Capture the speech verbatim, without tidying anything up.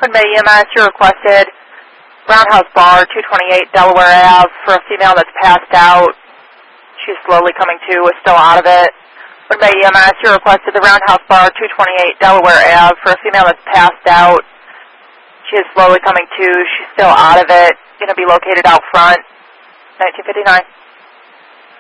When Bay E M S, you requested Roundhouse Bar, two twenty-eight Delaware Avenue, for a female that's passed out. She's slowly coming to, is still out of it. When Bay E M S, you requested the Roundhouse Bar, two twenty-eight Delaware Avenue, for a female that's passed out. She is slowly coming to, she's still out of it. Going to be located out front, nineteen fifty-nine.